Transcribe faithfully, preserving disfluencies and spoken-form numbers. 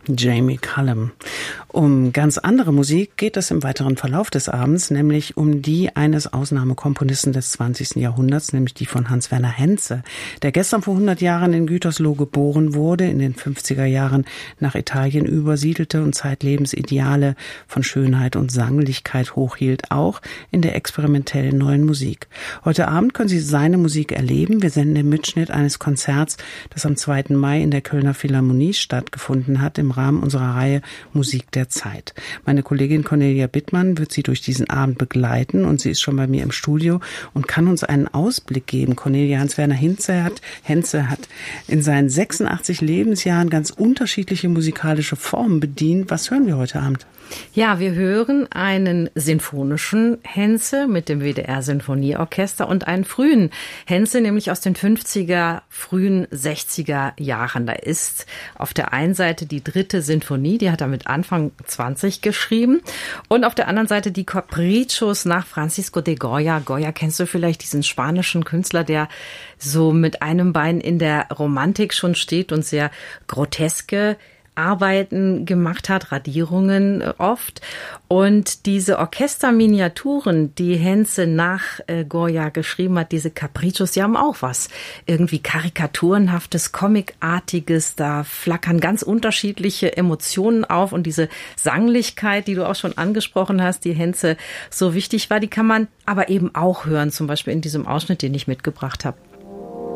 Jamie Cullum. Um ganz andere Musik geht es im weiteren Verlauf des Abends, nämlich um die eines Ausnahmekomponisten des zwanzigsten Jahrhunderts, nämlich die von Hans-Werner Henze, der gestern vor hundert Jahren in Gütersloh geboren wurde, in den fünfziger Jahren nach Italien übersiedelte und zeitlebens Ideale von Schönheit und Sanglichkeit hochhielt, auch in der experimentellen neuen Musik. Heute Abend können Sie seine Musik erleben. Wir senden den Mitschnitt eines Konzerts, das am zweiten Mai in der Kölner Philharmonie stattgefunden hat, im Rahmen unserer Reihe Musik der Zeit. Meine Kollegin Cornelia Bittmann wird Sie durch diesen Abend begleiten und sie ist schon bei mir im Studio und kann uns einen Ausblick geben. Cornelia, Hans-Werner Henze hat, Henze hat in seinen sechsundachtzig Lebensjahren ganz unterschiedliche musikalische Formen bedient. Was hören wir heute Abend? Ja, wir hören einen sinfonischen Henze mit dem W D R-Sinfonieorchester und einen frühen Henze, nämlich aus den fünfziger, frühen sechziger Jahren. Da ist auf der einen Seite die dritte Sinfonie, die hat er mit Anfang zwanzig geschrieben, und auf der anderen Seite die Capriccios nach Francisco de Goya. Goya kennst du vielleicht, diesen spanischen Künstler, der so mit einem Bein in der Romantik schon steht und sehr groteske Arbeiten gemacht hat, Radierungen oft. Und diese Orchesterminiaturen, die Henze nach äh, Goya geschrieben hat, diese Capriccios, die haben auch was irgendwie Karikaturenhaftes, Comicartiges. Da flackern ganz unterschiedliche Emotionen auf. Und diese Sanglichkeit, die du auch schon angesprochen hast, die Henze so wichtig war, die kann man aber eben auch hören, zum Beispiel in diesem Ausschnitt, den ich mitgebracht habe.